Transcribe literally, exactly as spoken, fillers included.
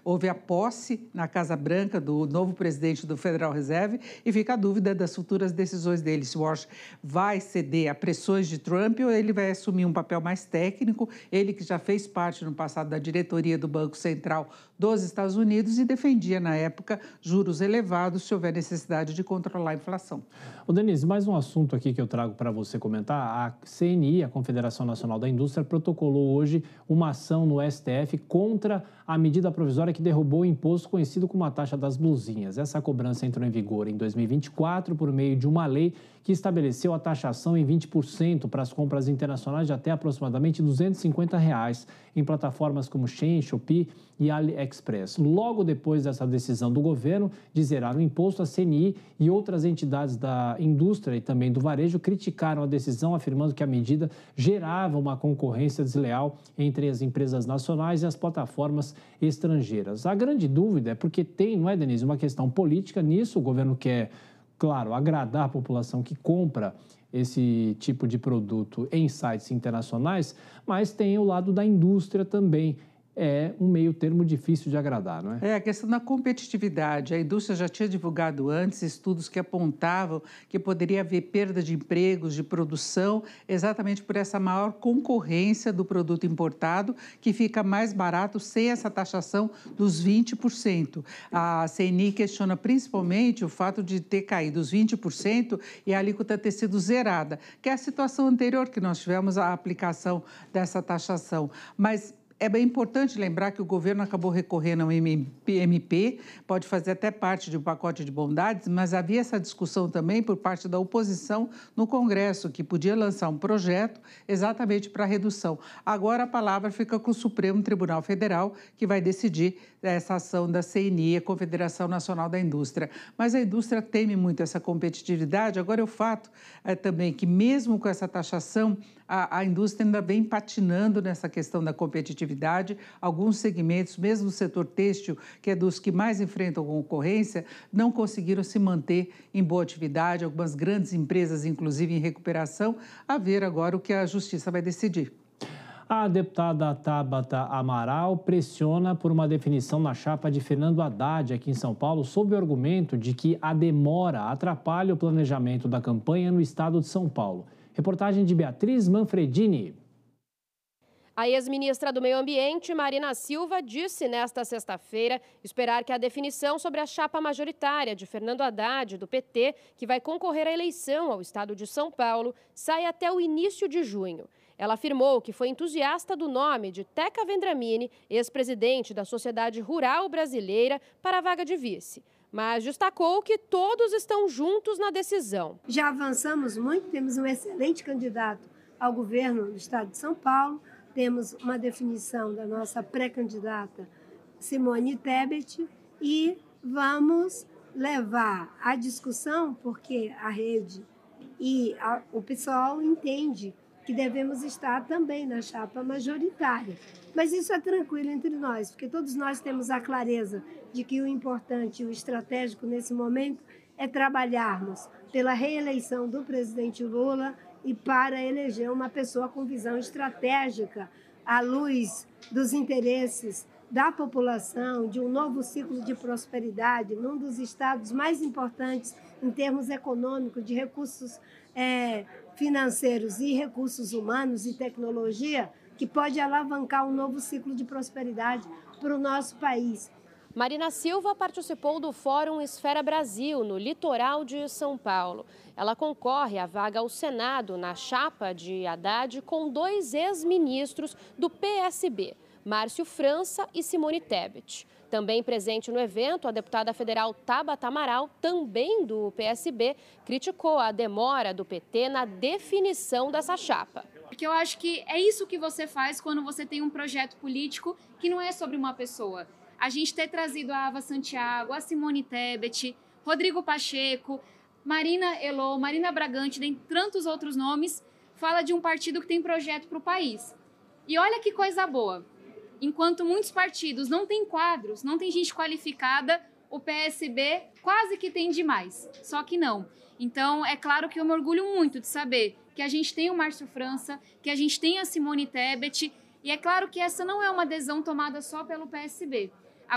houve a posse na Casa Branca do novo presidente do Federal Reserve e fica a dúvida das futuras decisões dele, se Washington vai ceder a pressões de Trump ou ele vai assumir um papel mais técnico, ele que já fez parte no passado da diretoria do Banco Central dos Estados Unidos e defendia na época juros elevados se houver necessidade de controlar a inflação. Ô Denise, mais um assunto aqui que eu trago para você comentar. A C N I, a Confederação Nacional da Indústria, protocolou hoje uma ação no S T F contra a medida provisória que derrubou o imposto conhecido como a taxa das blusinhas. Essa cobrança entrou em vigor em dois mil e vinte e quatro por meio de uma lei que estabeleceu a taxação em vinte por cento para as compras internacionais de até aproximadamente duzentos e cinquenta reais em plataformas como Shein, Shopee e AliExpress. Logo depois dessa decisão do governo de zerar o imposto, a C N I e outras entidades da indústria e também do varejo criticaram a decisão, afirmando que a medida gerava uma concorrência desleal entre as empresas nacionais e as plataformas estrangeiras. A grande dúvida é porque tem, não é, Denise, uma questão política nisso. O governo quer, claro, agradar a população que compra esse tipo de produto em sites internacionais, mas tem o lado da indústria também. É um meio termo difícil de agradar, não é? É, a questão da competitividade. A indústria já tinha divulgado antes estudos que apontavam que poderia haver perda de empregos, de produção, exatamente por essa maior concorrência do produto importado, que fica mais barato sem essa taxação dos vinte por cento. A C N I questiona principalmente o fato de ter caído os vinte por cento e a alíquota ter sido zerada, que é a situação anterior que nós tivemos a aplicação dessa taxação. Mas é bem importante lembrar que o governo acabou recorrendo ao M P, pode fazer até parte de um pacote de bondades, mas havia essa discussão também por parte da oposição no Congresso, que podia lançar um projeto exatamente para redução. Agora a palavra fica com o Supremo Tribunal Federal, que vai decidir essa ação da C N I, a Confederação Nacional da Indústria. Mas a indústria teme muito essa competitividade. Agora, o fato é também que, mesmo com essa taxação, a, a indústria ainda vem patinando nessa questão da competitividade. Alguns segmentos, mesmo no setor têxtil, que é dos que mais enfrentam concorrência, não conseguiram se manter em boa atividade. Algumas grandes empresas, inclusive em recuperação, a ver agora o que a Justiça vai decidir. A deputada Tabata Amaral pressiona por uma definição na chapa de Fernando Haddad aqui em São Paulo, sob o argumento de que a demora atrapalha o planejamento da campanha no estado de São Paulo. Reportagem de Beatriz Manfredini. A ex-ministra do Meio Ambiente, Marina Silva, disse nesta sexta-feira esperar que a definição sobre a chapa majoritária de Fernando Haddad, do P T, que vai concorrer à eleição ao estado de São Paulo, saia até o início de junho. Ela afirmou que foi entusiasta do nome de Teca Vendramini, ex-presidente da Sociedade Rural Brasileira, para a vaga de vice. Mas destacou que todos estão juntos na decisão. Já avançamos muito, temos um excelente candidato ao governo do estado de São Paulo, temos uma definição da nossa pré-candidata Simone Tebet e vamos levar a discussão, porque a rede e a, o pessoal entende que devemos estar também na chapa majoritária. Mas isso é tranquilo entre nós, porque todos nós temos a clareza de que o importante e o estratégico nesse momento é trabalharmos pela reeleição do presidente Lula e para eleger uma pessoa com visão estratégica à luz dos interesses da população, de um novo ciclo de prosperidade, num dos estados mais importantes em termos econômicos, de recursos é, financeiros e recursos humanos e tecnologia, que pode alavancar um novo ciclo de prosperidade para o nosso país. Marina Silva participou do Fórum Esfera Brasil, no litoral de São Paulo. Ela concorre à vaga ao Senado na chapa de Haddad com dois ex-ministros do P S B, Márcio França e Simone Tebet. Também presente no evento, a deputada federal Tabata Amaral, também do P S B, criticou a demora do P T na definição dessa chapa. Porque eu acho que é isso que você faz quando você tem um projeto político que não é sobre uma pessoa. A gente ter trazido a Ava Santiago, a Simone Tebet, Rodrigo Pacheco, Marina Elô, Marina Bragante, dentre tantos outros nomes, fala de um partido que tem projeto para o país. E olha que coisa boa. Enquanto muitos partidos não têm quadros, não tem gente qualificada, o P S B quase que tem demais, só que não. Então, é claro que eu me orgulho muito de saber que a gente tem o Márcio França, que a gente tem a Simone Tebet, e é claro que essa não é uma adesão tomada só pelo P S B.